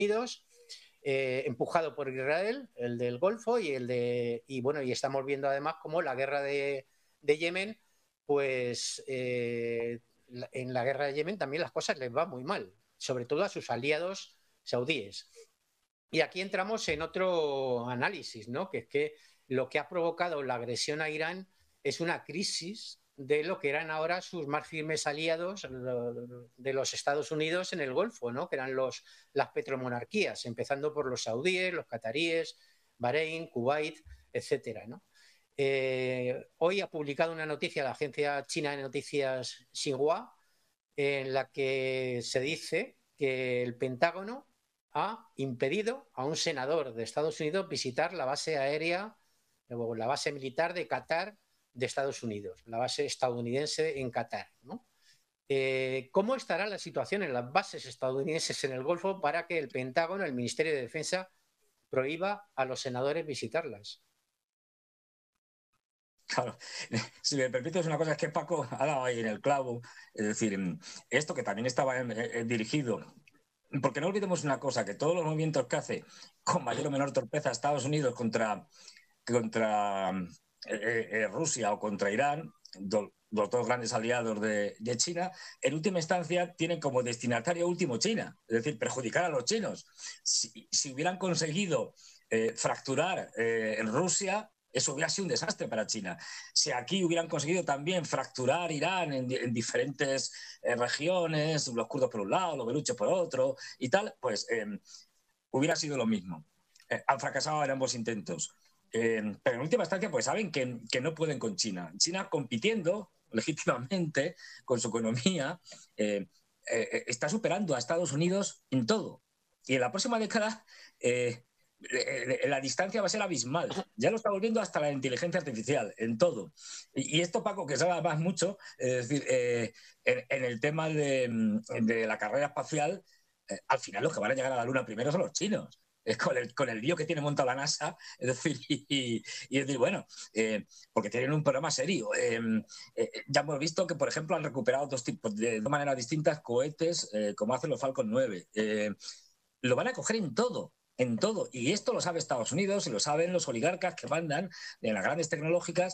Unidos, empujado por Israel, el del Golfo, y bueno, y estamos viendo además cómo la guerra de Yemen, pues en la guerra de Yemen también las cosas les van muy mal, sobre todo a sus aliados saudíes. Y aquí entramos en otro análisis, ¿no? Que es que lo que ha provocado la agresión a Irán es una crisis de lo que eran ahora sus más firmes aliados de los Estados Unidos en el Golfo, ¿no? Que eran las petromonarquías, empezando por los saudíes, los cataríes, Bahrein, Kuwait, etcétera, ¿no? Hoy ha publicado una noticia la agencia china de noticias Xinhua en la que se dice que el Pentágono ha impedido a un senador de Estados Unidos visitar la base aérea o la base militar de Qatar de Estados Unidos, la base estadounidense en Qatar, ¿no? ¿Cómo estará la situación en las bases estadounidenses en el Golfo para que el Pentágono, el Ministerio de Defensa, prohíba a los senadores visitarlas? Claro, si me permites una cosa, es que Paco ha dado ahí en el clavo, es decir, esto que también estaba dirigido, porque no olvidemos una cosa, que todos los movimientos que hace con mayor o menor torpeza Estados Unidos contra Rusia o contra Irán, los dos grandes aliados de China, en última instancia tienen como destinatario último China, es decir, perjudicar a los chinos. Si hubieran conseguido fracturar en Rusia, eso hubiera sido un desastre para China. Si aquí hubieran conseguido también fracturar Irán en diferentes regiones, los kurdos por un lado, los beluches por otro y tal, pues hubiera sido lo mismo. Han fracasado en ambos intentos. Pero en última instancia, pues saben que no pueden con China. China compitiendo legítimamente con su economía, está superando a Estados Unidos en todo. Y en la próxima década la distancia va a ser abismal. Ya lo está volviendo hasta la inteligencia artificial, en todo. Y esto, Paco, que se habla más mucho, es decir, en el tema de la carrera espacial, al final los que van a llegar a la Luna primero son los chinos. Con el lío que tiene montado la NASA, es decir, y decir, bueno, porque tienen un programa serio. Ya hemos visto que, por ejemplo, han recuperado dos tipos, de dos maneras distintas, cohetes, como hacen los Falcon 9. Lo van a coger en todo. En todo. Y esto lo sabe Estados Unidos y lo saben los oligarcas que mandan en las grandes tecnológicas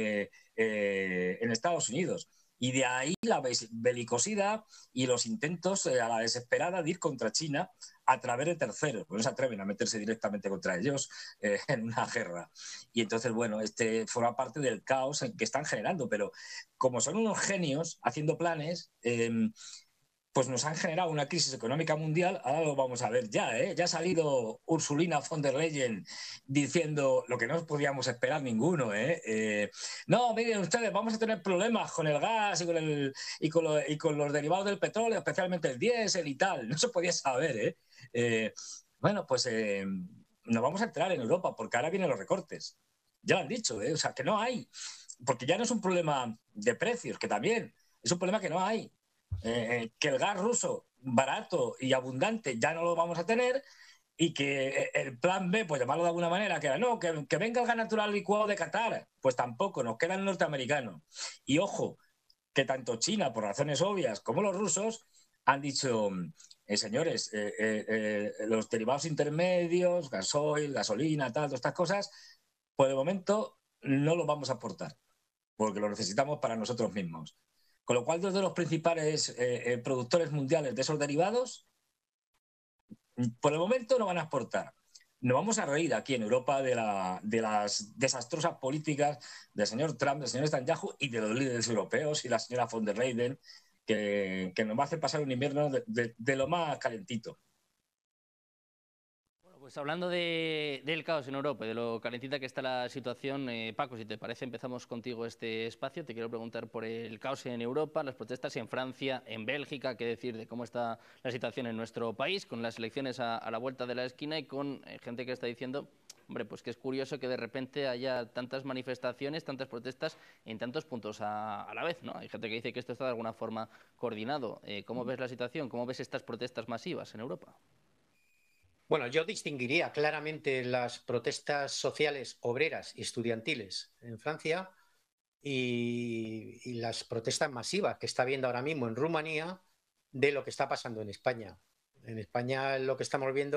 en Estados Unidos. Y de ahí la belicosidad y los intentos a la desesperada de ir contra China a través de terceros. No se atreven a meterse directamente contra ellos en una guerra. Y entonces, bueno, este forma parte del caos que están generando. Pero como son unos genios haciendo planes, pues nos han generado una crisis económica mundial. Ahora lo vamos a ver ya, ¿eh? Ya ha salido Ursulina von der Leyen diciendo lo que no podíamos esperar ninguno, ¿eh? No, miren ustedes, vamos a tener problemas con el gas y con los derivados del petróleo, especialmente el diésel y tal. No se podía saber, ¿eh? Bueno, pues nos vamos a entrar en Europa porque ahora vienen los recortes. Ya lo han dicho, ¿eh? O sea, que no hay. Porque ya no es un problema de precios, que también es un problema que no hay. Que el gas ruso barato y abundante ya no lo vamos a tener y que el plan B, pues llamarlo de alguna manera, que era no, que venga el gas natural licuado de Qatar, pues tampoco, nos queda el norteamericano. Y ojo, que tanto China, por razones obvias, como los rusos han dicho, señores, los derivados intermedios, gasoil, gasolina, tal, todas estas cosas, por el momento no los vamos a aportar, porque lo necesitamos para nosotros mismos. Con lo cual, dos de los principales productores mundiales de esos derivados, por el momento no van a exportar. Nos vamos a reír aquí en Europa de las desastrosas políticas del señor Trump, del señor Netanyahu y de los líderes europeos y la señora von der Leyen, que nos va a hacer pasar un invierno de lo más calentito. Pues hablando del caos en Europa, de lo calentita que está la situación, Paco, si te parece, empezamos contigo este espacio. Te quiero preguntar por el caos en Europa, las protestas en Francia, en Bélgica, qué decir de cómo está la situación en nuestro país, con las elecciones a la vuelta de la esquina y con gente que está diciendo, hombre, pues que es curioso que de repente haya tantas manifestaciones, tantas protestas en tantos puntos a la vez, ¿no? Hay gente que dice que esto está de alguna forma coordinado. ¿Cómo ves la situación? ¿Cómo ves estas protestas masivas en Europa? Bueno, yo distinguiría claramente las protestas sociales, obreras y estudiantiles en Francia y las protestas masivas que está habiendo ahora mismo en Rumanía de lo que está pasando en España. En España lo que estamos viendo